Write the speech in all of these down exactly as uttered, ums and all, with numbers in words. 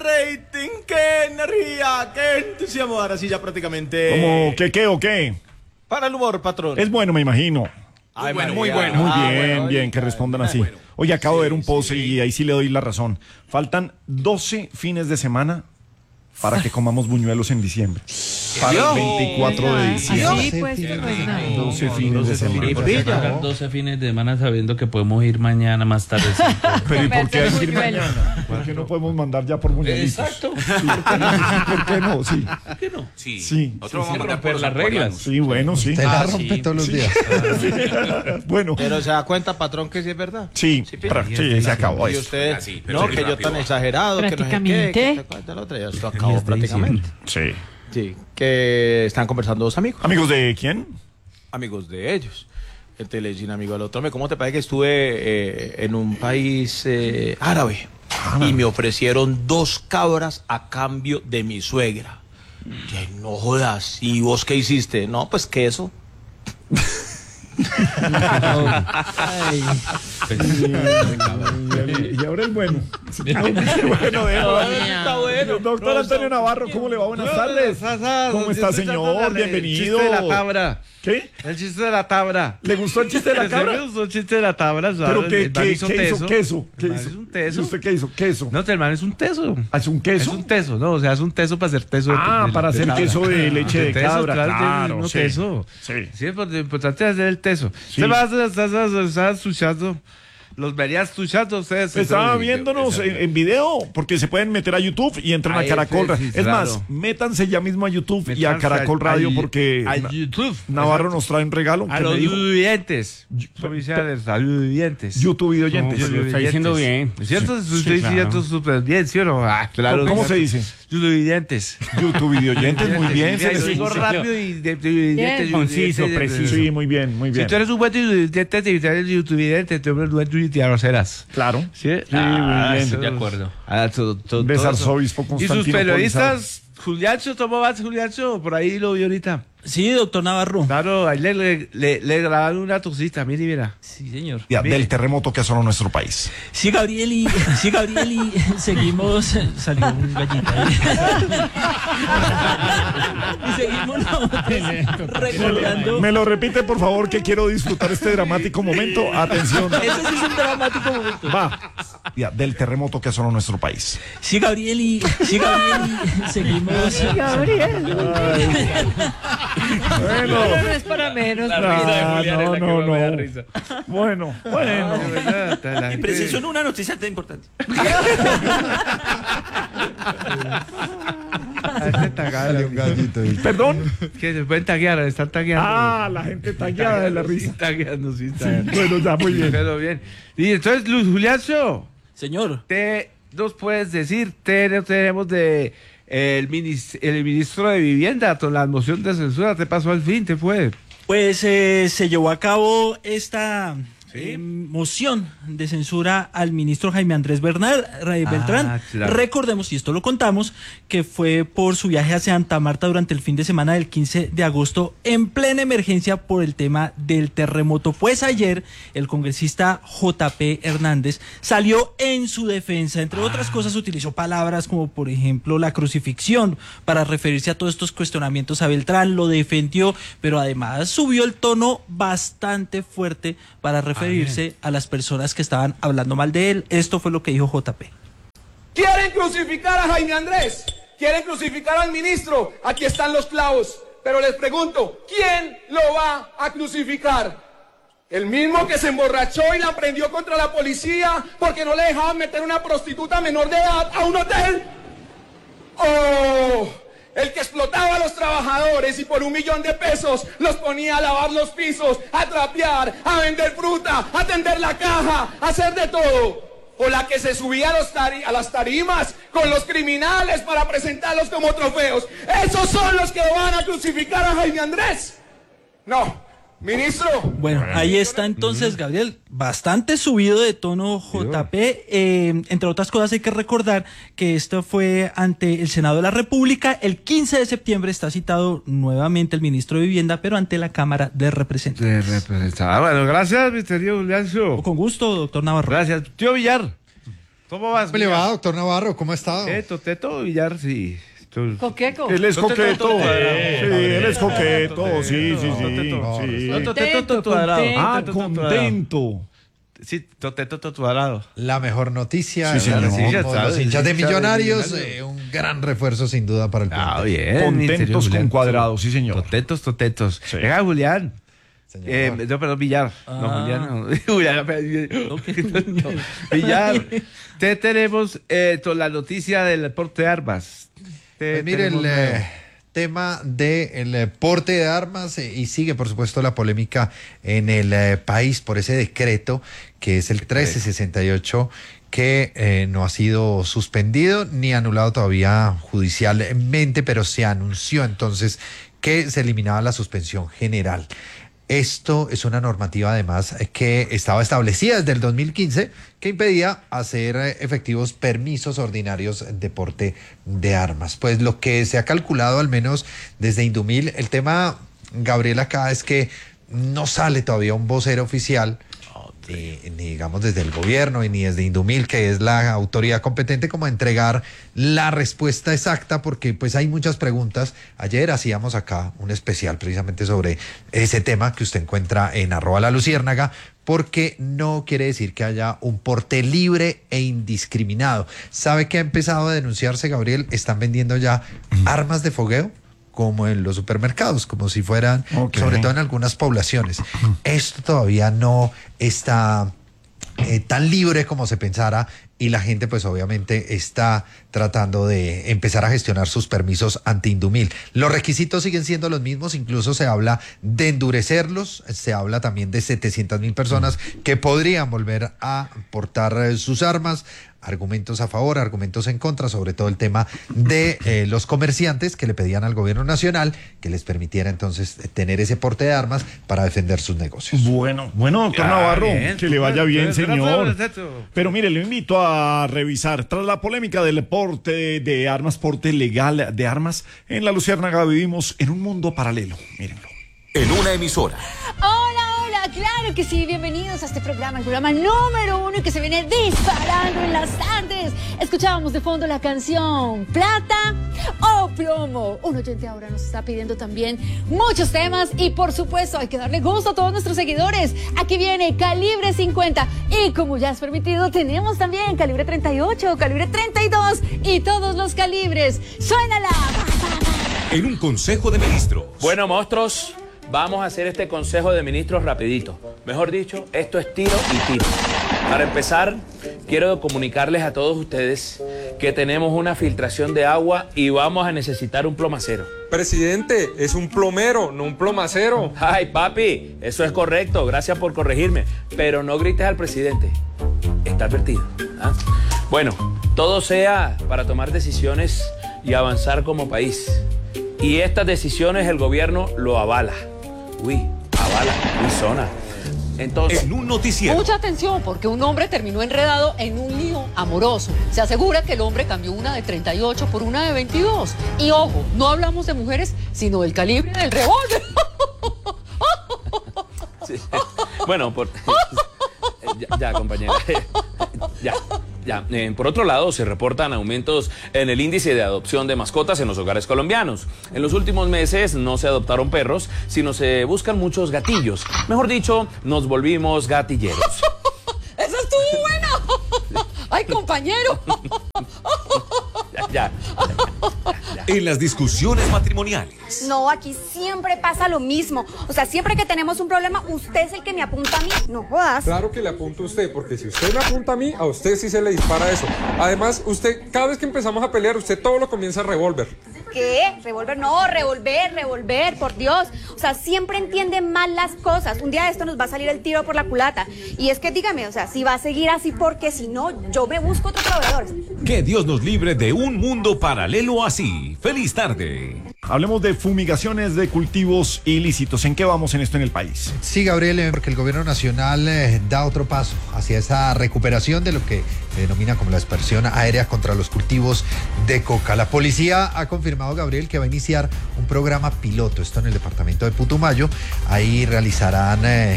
rating, qué energía, qué entusiasmo. Ahora sí ya prácticamente... ¿Cómo qué, qué o qué? Para el humor, patrón. Es bueno, me imagino. Ay, Muy bueno, María. muy bueno. Muy Ah, bien, bueno, bien, oye, que respondan ah, así. bueno. Oye, acabo Sí, de ver un post sí. y ahí sí le doy la razón. Faltan doce fines de semana para que comamos buñuelos en diciembre. Para el veinticuatro de diciembre. Sí, pues, imagínate. doce fines de semana. ¿Y por qué sacar doce fines de semana sabiendo que podemos ir mañana más tarde? Pero ¿y por qué hay que ir Buñuelo. mañana? ¿Por qué no podemos mandar ya por buñuelitos? Exacto. ¿Por qué no? Sí. ¿Por qué no? Sí. Sí. Nosotros Sí, vamos a mandar romper por las los reglas. acuarianos. Sí, bueno, sí. Te la Ah, rompe sí. todos los días. Bueno, Pero se da cuenta, patrón, que sí es verdad. sí, Sí, pra- sí, se acabó Y esto. usted, Ah, sí, pero no, sí, que yo rápido. tan exagerado, que no sé qué, Prácticamente. que esta cuenta, la otra, ya esto acabó prácticamente. Sí. Sí, que están conversando dos amigos. ¿Amigos de quién? Amigos de ellos. Este le dice un amigo al otro, "Hombre, ¿cómo te parece que estuve eh, en un país eh, árabe? Y me ofrecieron dos cabras a cambio de mi suegra. Y, "Ay, no jodas, ¿y vos qué hiciste?" "No, pues queso." Y ahora el bueno. Bueno, déjalo ahí. Está bueno. Doctor Antonio Navarro, ¿cómo le va? Buenas tardes. ¿Cómo está, señor? Bienvenido. El chiste de la tabra. ¿Qué? El chiste de la tabra. ¿Le gustó el chiste de la Me cabra? gustó el chiste de la tabra. ¿Pero ¿sabes? qué, El man qué, hizo qué hizo? teso. ¿Queso? ¿Qué El man hizo? es un teso. ¿Y usted qué hizo? ¿Queso? No, el man es un teso. ¿Ah, ¿Es un queso? Es un teso, no, o sea, es un teso para hacer teso. de- Ah, de- para de hacer cabra. queso de leche de teso, cabra, claro, claro, no sí. teso. Sí. Sí, pues, lo importante es hacer el teso. Sí. Usted va a estar estar escuchando, los verías escuchando ustedes. Estaba Eso, viéndonos en, en video, porque se pueden meter a YouTube y entran a Ahí, Caracol. sí, sí, es claro. más, métanse ya mismo a YouTube y a Métanse Caracol a- Radio, a- porque a Na- YouTube. Navarro nos trae un regalo. A que los me dijo. oyentes. Oficiales, a los oyentes. YouTube y oyentes. Como- Está diciendo bien. ¿Cierto? Sí, Estoy claro. diciendo súper bien, ¿sí o no? Ah, claro. ¿Cómo se dice? Oyentes. YouTube y oyentes, muy bien. se Mira, les- digo rápido y de- de- oyentes, Conciso, oyentes, preciso. Sí, muy bien, muy Si bien. tú eres un buen oyente, te eres youtubidente, te eres un buen youtubidente, Claro. ¿sí? Sí, muy bien. De acuerdo. Ah, to- to- De todo eso. Arzobispo Y sus Constantino periodistas, Juliancho, ¿cómo vas, Juliancho? Por ahí lo vi ahorita. Sí, doctor Navarro. Claro, ahí le, le, le, le grabaron una tosita, mire, mira. Sí, señor. Ya, del terremoto que asoló nuestro país. Sí, Gabriel, y, sí, Gabriel, y seguimos. Salió un gallito ahí. Y seguimos nosotros recordando. Me lo repite, por favor, que quiero disfrutar este dramático momento. Atención. Ese sí es un dramático momento. Va. Ya, del terremoto que asoló nuestro país. Sí, Gabriel, y, sí, Gabriel, y seguimos. Bueno. No es para menos. La risa de Ah, Julián es no, la que no, más me da no. risa. Bueno, bueno. De verdad, la Y gente- preciso en una noticia tan importante. la gente tagada, Sale un gallito. y- Perdón. que se pueden taguear, están tagueando. Ah, la gente tagueada de la Sí, risa. tagueando, sí, Sí, tagueando. bueno, ya, muy bien. Pero bien. Y entonces, Luis Juliancho, Señor. te nos puedes decir, te, tenemos de el, minis- el ministro de Vivienda, con la moción de censura, te pasó al fin, te fue. Pues eh, se llevó a cabo esta eh, moción de censura al ministro Jaime Andrés Bernal, Ray Ah, Beltrán. claro. Recordemos, y esto lo contamos, que fue por su viaje a Santa Marta durante el fin de semana del quince de agosto en plena emergencia por el tema del terremoto. Pues ayer el congresista J P Hernández salió en su defensa. Entre otras cosas utilizó palabras como por ejemplo la crucifixión para referirse a todos estos cuestionamientos a Beltrán, lo defendió, pero además subió el tono bastante fuerte para referirse a las personas que estaban hablando mal de él. Esto fue lo que dijo J P. Quieren crucificar a Jaime Andrés, quieren crucificar al ministro, aquí están los clavos, pero les pregunto, ¿quién lo va a crucificar? ¿El mismo que se emborrachó y la prendió contra la policía porque no le dejaban meter una prostituta menor de edad a un hotel? ¿O el que explotaba a los trabajadores y por un millón de pesos los ponía a lavar los pisos, a trapear, a vender fruta, a tender la caja, a hacer de todo? ¿O la que se subía a, los tari- a las tarimas con los criminales para presentarlos como trofeos? ¿Esos son los que van a crucificar a Jaime Andrés? No. Ministro. Bueno, ahí está entonces, Gabriel, bastante subido de tono J P. Eh, entre otras cosas hay que recordar que esto fue ante el Senado de la República. El quince de septiembre está citado nuevamente el ministro de Vivienda, pero ante la Cámara de Representantes. representaba. Bueno, gracias, mister Juliancho. Con gusto, doctor Navarro. Gracias. Tío Villar. ¿Cómo vas? ¿Cómo le va, doctor Navarro? ¿Cómo ha estado? Teto, Teto Villar, sí. Tú- Coqueco. Él es Toteto, coqueto. toteto. Sí, él es coqueto. Sí, sí, sí. Toteto. sí. No, Toteto, Toteto cuadrado. Ah, Toteto, Toteto cuadrado. contento. Sí, Toteto, Toteto cuadrado. La mejor noticia. Sí, señor. Como Sí, ya los sabes, hinchas de hincha de Millonarios, Millonarios. eh, un gran refuerzo sin duda para el Ah, plantel. bien. Contentos Julián. con cuadrado, sí, señor. Totetos, totetos. Sí. Venga, Julián. Señor. Eh, no, perdón, Villar. No, Ah. Julián. No. Julián, no. Villar. Te tenemos eh, to- la noticia del porte de armas. Te Pues mire, tenemos el nuevo. eh, tema del eh, porte de armas eh, y sigue, por supuesto, la polémica en el eh, país por ese decreto que es el trece sesenta y ocho que eh, no ha sido suspendido ni anulado todavía judicialmente, pero se anunció entonces que se eliminaba la suspensión general. Esto es una normativa además que estaba establecida desde el dos mil quince que impedía hacer eh, efectivos permisos ordinarios de porte de armas. Pues lo que se ha calculado al menos desde Indumil, el tema, Gabriel, acá es que no sale todavía un vocero oficial, ni, ni digamos desde el gobierno y ni desde Indumil, que es la autoridad competente, como a entregar la respuesta exacta, porque pues hay muchas preguntas. Ayer hacíamos acá un especial precisamente sobre ese tema que usted encuentra en arroba la luciérnaga, porque no quiere decir que haya un porte libre e indiscriminado. ¿Sabe qué ha empezado a denunciarse, Gabriel? Están vendiendo ya armas de fogueo como en los supermercados, como si fueran, Ok. sobre todo en algunas poblaciones. Esto todavía no está eh, tan libre como se pensara, y la gente pues obviamente está tratando de empezar a gestionar sus permisos ante Indumil. Los requisitos siguen siendo los mismos, incluso se habla de endurecerlos, se habla también de setecientas mil personas que podrían volver a portar eh, sus armas. Argumentos a favor, argumentos en contra, sobre todo el tema de eh, los comerciantes que le pedían al gobierno nacional que les permitiera entonces eh, tener ese porte de armas para defender sus negocios. Bueno, bueno, doctor Ah, Navarro, bien, que le vaya súper, bien, súper, señor. súper, súper. Pero mire, le invito a revisar, tras la polémica del porte de armas, porte legal de armas, en la Luciérnaga vivimos en un mundo paralelo, mírenlo. En una emisora. Hola, hola, claro que sí, bienvenidos a este programa, el programa número uno que se viene disparando en las tardes. Escuchábamos de fondo la canción Plata o Plomo. Un oyente ahora nos está pidiendo también muchos temas y por supuesto hay que darle gusto a todos nuestros seguidores. Aquí viene Calibre cincuenta y como ya es permitido tenemos también Calibre treinta y ocho, Calibre treinta y dos y todos los calibres. ¡Suénala! En un consejo de ministros. Bueno, monstruos, vamos a hacer este consejo de ministros rapidito. Mejor dicho, esto es tiro y tiro. Para empezar, quiero comunicarles a todos ustedes que tenemos una filtración de agua y vamos a necesitar un plomacero. Presidente, es un plomero, no un plomacero. Ay, papi, eso es correcto, gracias por corregirme. Pero no grites al presidente. Está advertido. ¿Ah? Bueno, todo sea para tomar decisiones y avanzar como país. Y estas decisiones el gobierno lo avala. Uy, avala, uy, zona. Entonces, En un noticiero. Mucha atención, porque un hombre terminó enredado en un lío amoroso. Se asegura que el hombre cambió una de treinta y ocho por una de veintidós. Y ojo, no hablamos de mujeres, sino del calibre del revólver. sí. Bueno, por... ya, ya, compañera. ya. Ya. Eh, por otro lado, se reportan aumentos en el índice de adopción de mascotas en los hogares colombianos. En los últimos meses no se adoptaron perros, sino se buscan muchos gatillos. Mejor dicho, nos volvimos gatilleros. ¡Eso estuvo bueno! ¡Ay, compañero! ya, ya. En las discusiones matrimoniales. No, aquí siempre pasa lo mismo. O sea, siempre que tenemos un problema, usted es el que me apunta a mí. No jodas. Claro que le apunto a usted, porque si usted me apunta a mí, a usted sí se le dispara eso. Además, usted, cada vez que empezamos a pelear, usted todo lo comienza a revólver. ¿Qué? ¿Revolver? No, revolver, revolver, por Dios. O sea, siempre entiende mal las cosas. Un día de esto nos va a salir el tiro por la culata. Y es que dígame, o sea, si va a seguir así, porque si no, yo me busco otro proveedor. Que Dios nos libre de un mundo paralelo así. Feliz tarde. Hablemos de fumigaciones de cultivos ilícitos. ¿En qué vamos en esto en el país? Sí, Gabriel, eh, porque el gobierno nacional eh, da otro paso hacia esa recuperación de lo que se denomina como la dispersión aérea contra los cultivos de coca. La policía ha confirmado, Gabriel, que va a iniciar un programa piloto, esto en el departamento de Putumayo. Ahí realizarán eh, a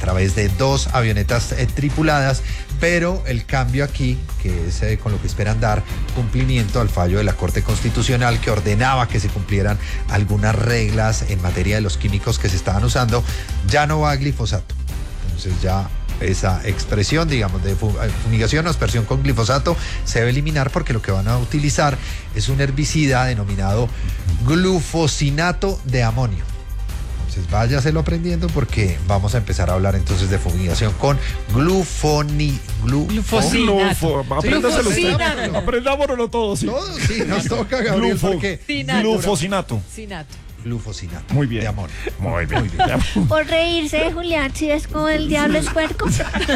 través de dos avionetas eh, tripuladas, pero el cambio aquí, que es eh, con lo que esperan dar cumplimiento al fallo de la Corte Constitucional que ordenaba que se cumplieran algunas reglas en materia de los químicos que se estaban usando, ya no va a glifosato. Entonces ya esa expresión, digamos, de fumigación o aspersión con glifosato se debe eliminar, porque lo que van a utilizar es un herbicida denominado glufosinato de amonio. Entonces váyaselo aprendiendo, porque vamos a empezar a hablar entonces de fumigación con glufoni, glu, Glufo, apréndaselo usted. Glufosinato. Aprendámonoslo todos. Sí. Todos, sí, nos toca, Gabriel, Glufo, porque glufosinato. Sinato. glufosinato. Muy bien. De amonio. Muy bien. Muy bien. Por reírse de Julián, si ves como el diablo es puerco.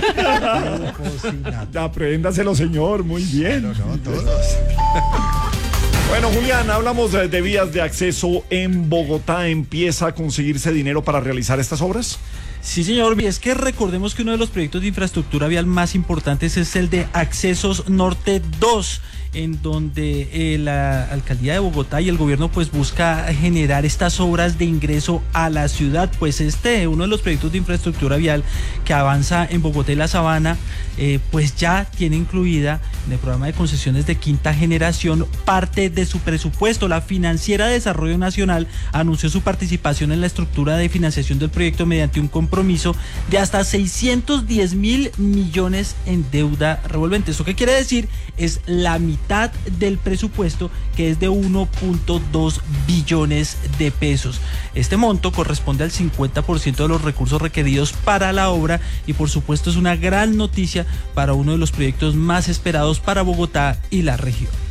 Apréndaselo, señor. Muy bien. Pero no, todos. Bueno, Julián, hablamos de, de vías de acceso en Bogotá. ¿Empieza a conseguirse dinero para realizar estas obras? Sí, señor, y es que recordemos que uno de los proyectos de infraestructura vial más importantes es el de Accesos Norte dos, en donde eh, la alcaldía de Bogotá y el gobierno pues busca generar estas obras de ingreso a la ciudad. Pues este, uno de los proyectos de infraestructura vial que avanza en Bogotá y la Sabana, eh, pues ya tiene incluida en el programa de concesiones de quinta generación parte de su presupuesto. La Financiera de Desarrollo Nacional anunció su participación en la estructura de financiación del proyecto mediante un compromiso de hasta seiscientos diez mil millones en deuda revolvente. ¿Eso qué quiere decir? Es la mitad del presupuesto, que es de uno punto dos billones de pesos. Este monto corresponde al cincuenta por ciento de los recursos requeridos para la obra y por supuesto es una gran noticia para uno de los proyectos más esperados para Bogotá y la región.